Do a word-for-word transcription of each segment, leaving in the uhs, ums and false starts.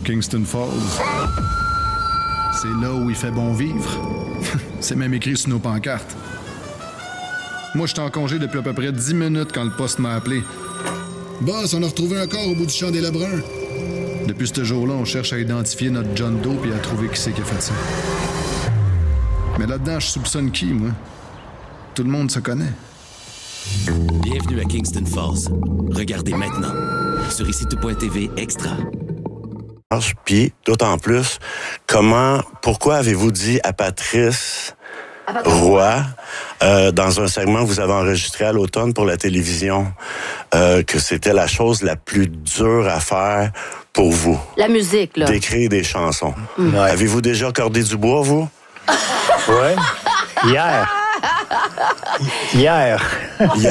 Kingston Falls. C'est là où il fait bon vivre. C'est même écrit sur nos pancartes. Moi, j'étais en congé depuis à peu près dix minutes quand le poste m'a appelé. Boss, on a retrouvé un corps au bout du champ des Lebrun. Depuis ce jour-là, on cherche à identifier notre John Doe et à trouver qui c'est qui a fait ça. Mais là-dedans, je soupçonne qui, moi? Tout le monde se connaît. Bienvenue à Kingston Falls. Regardez maintenant sur ici tout point t v Extra. Puis, d'autant plus, comment, pourquoi avez-vous dit à Patrice Roy, euh, dans un segment que vous avez enregistré à l'automne pour la télévision, euh, que c'était la chose la plus dure à faire pour vous? La musique, là. D'écrire des chansons. Mm. Ouais. Avez-vous déjà cordé du bois, vous? Oui. Hier. Hier. Hier.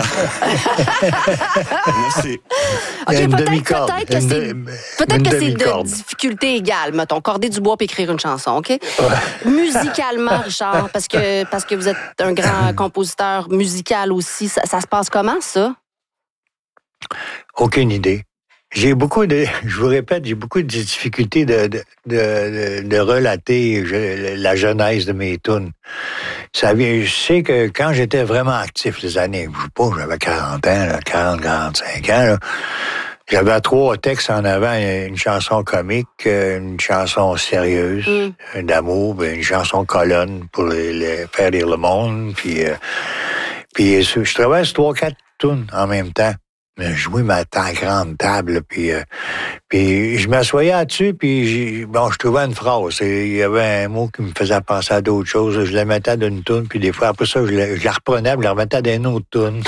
Merci. OK, une peut-être, demi-corde. peut-être que Une c'est, de- peut-être une que c'est de demi-corde. difficulté égale, mettons, corder du bois puis écrire une chanson, OK? Musicalement, Richard, parce que, parce que vous êtes un grand compositeur musical aussi, ça, ça se passe comment, ça? Aucune idée. J'ai beaucoup de, je vous répète, j'ai beaucoup de difficultés de, de, de, de relater je- la genèse de mes tunes. Ça vient, je sais que quand j'étais vraiment actif, les années, je sais pas, j'avais quarante ans, là, quarante, quarante-cinq ans, là, j'avais trois textes en avant, une chanson comique, une chanson sérieuse, Mm. d'amour, puis une chanson colonne pour les, les- faire rire le monde, puis, euh, puis je travaillais sur trois, quatre tunes en même temps. Je jouais ma ta grande table, puis, euh, puis je m'assoyais là-dessus, puis j'ai- bon, je trouvais une phrase. Et il y avait un mot qui me faisait penser à d'autres choses. Je la mettais d'une toune, puis des fois, après ça, je la, je la reprenais, puis je la remettais d'une autre toune.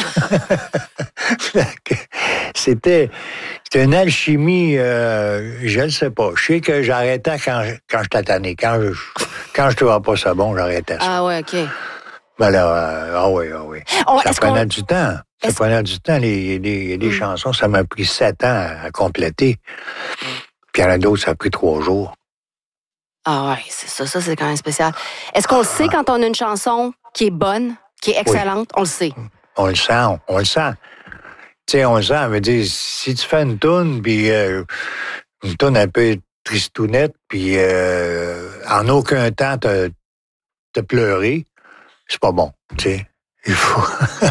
c'était, c'était une alchimie, euh, je ne sais pas. Je sais que j'arrêtais quand, je- quand j'étais tanné. Quand je, quand je trouvais pas ça bon, j'arrêtais ça. Ah ouais, OK. Ben là, euh, ah oui, ah oui. On- Ça est-ce prenait qu'on- du temps. Ça est-ce- prenait du temps. Les- Il y a des, il y a des Mm. chansons, ça m'a pris sept ans à compléter. Puis il y en a d'autres, ça a pris trois jours. Ah ouais, c'est ça, ça c'est quand même spécial. Est-ce qu'on le sait quand on a une chanson qui est bonne, qui est excellente? On le sait. On le sent, on, on le sent. Tu sais, on le sent. veut dire, si tu fais une toune, puis euh, une toune un peu tristounette, puis euh, en aucun temps t'as, t'as pleuré, c'est pas bon, tu sais. Il faut,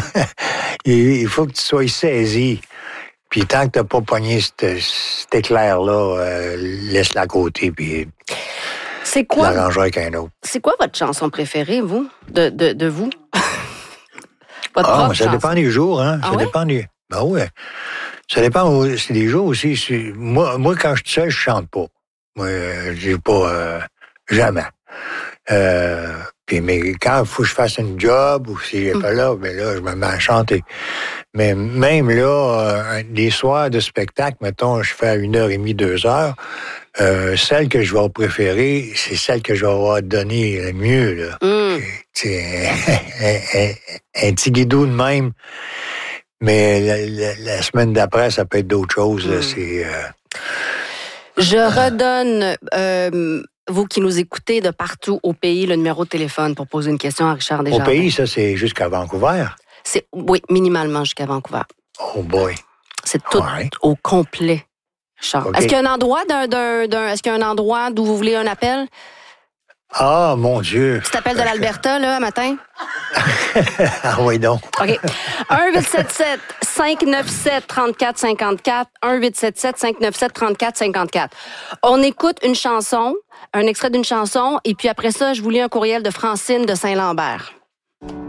il il faut que tu sois saisi. Puis tant que t'as pas pogné cet, cet éclair-là, euh, laisse-la à côté, puis C'est quoi, l'arranger avec un autre. c'est quoi votre chanson préférée, vous? De, de, de vous? Votre Ah, propre mais ça chanson. dépend des jours, hein. Ah ça ouais? dépend des. Ben ouais. Ça dépend au- c'est des jours aussi. c'est- Moi, moi, quand je suis seul, je chante pas. Moi, euh, j'ai pas euh, jamais. Euh, puis mais quand il faut que je fasse une job ou si j'ai Mm. pas là, ben là, je me mets à chanter. Mais même là, euh, les soirs de spectacle, mettons, je fais à une heure et demie, deux heures. Euh, celle que je vais préférer, c'est celle que je vais avoir donné le mieux, là. Mm. C'est un, un, un petit guidou de même. Mais la, la- la semaine d'après, ça peut être d'autres choses. là. Mm. C'est, euh, Je redonne, euh, vous qui nous écoutez de partout au pays, le numéro de téléphone pour poser une question à Richard au Desjardins. pays, ça, c'est jusqu'à Vancouver. C'est, oui, minimalement jusqu'à Vancouver. Oh boy. C'est tout Ouais. au complet, Richard. OK. Est-ce qu'il y a un endroit d'un, d'un, d'un- est-ce qu'il y a un endroit d'où vous voulez un appel? Ah, mon Dieu. Petit appel de l'Alberta, là, matin? Ah oui, donc. OK. un huit sept sept cinq neuf sept trente-quatre cinquante-quatre. un huit sept sept cinq neuf sept trente-quatre cinquante-quatre. On écoute une chanson, un extrait d'une chanson, et puis après ça, je vous lis un courriel de Francine de Saint-Lambert.